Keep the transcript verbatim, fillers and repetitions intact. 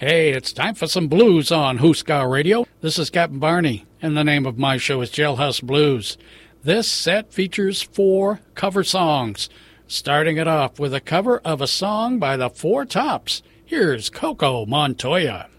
Hey, it's time for some blues on Hooska Radio. This is Captain Barney, and the name of my show is Jailhouse Blues. This set features four cover songs, starting it off with a cover of a song by the Four Tops. Here's Coco Montoya.